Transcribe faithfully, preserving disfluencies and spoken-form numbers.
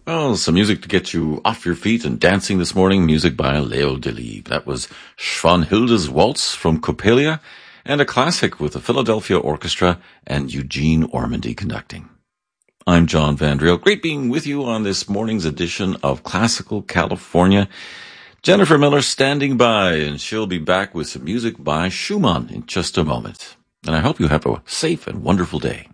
Well, some music to get you off your feet and dancing this morning. Music by Leo Delibes. That was Schwanhilde's Waltz from Coppelia, and a classic with the Philadelphia Orchestra and Eugene Ormandy conducting. I'm John Vandriel. Great being with you on this morning's edition of Classical California. Jennifer Miller standing by, and she'll be back with some music by Schumann in just a moment. And I hope you have a safe and wonderful day.